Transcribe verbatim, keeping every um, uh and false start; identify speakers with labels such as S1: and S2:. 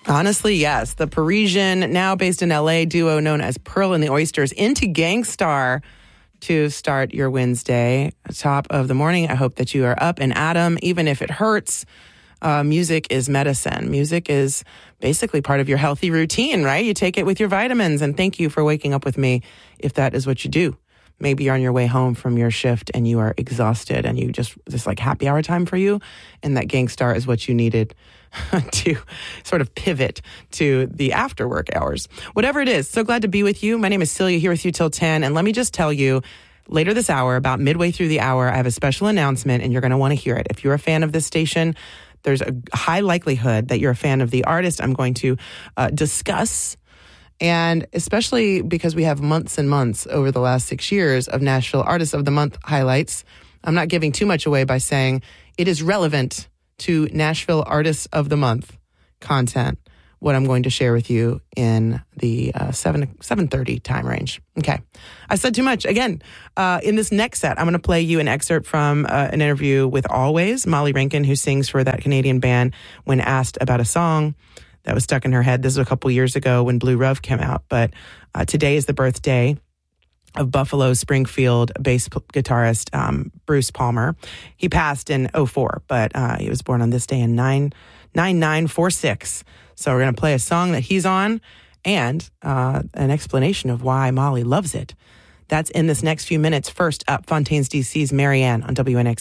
S1: Honestly, yes. The Parisian, now based in L A, duo known as Pearl and the Oysters into Gang Starr to start your Wednesday. Top of the morning. I hope that you are up and at 'em, even if it hurts. Uh, music is medicine. Music is basically part of your healthy routine, right? You take it with your vitamins. And thank you for waking up with me if that is what you do. Maybe you're on your way home from your shift and you are exhausted and you just, this like happy hour time for you. And that Gang Starr is what you needed to sort of pivot to the after work hours. Whatever it is, so glad to be with you. My name is Celia, here with you till ten. And let me just tell you, later this hour, about midway through the hour, I have a special announcement and you're going to want to hear it. If you're a fan of this station, there's a high likelihood that you're a fan of the artist I'm going to uh, discuss. And especially because we have months and months over the last six years of Nashville Artist of the Month highlights, I'm not giving too much away by saying it is relevant to Nashville Artists of the Month content, what I'm going to share with you in the uh, seven, seven thirty time range. Okay. I said too much. Again, uh, in this next set, I'm going to play you an excerpt from uh, an interview with Always, Molly Rankin, who sings for that Canadian band, when asked about a song that was stuck in her head. This was a couple years ago when Blue Ruv came out, but uh, today is the birthday of Buffalo Springfield bass p- guitarist um, Bruce Palmer. He passed in oh four, but uh, he was born on this day in nine nine four six. So we're going to play a song that he's on and uh, an explanation of why Molly loves it. That's in this next few minutes. First up, Fontaines D C's Marianne on W N X.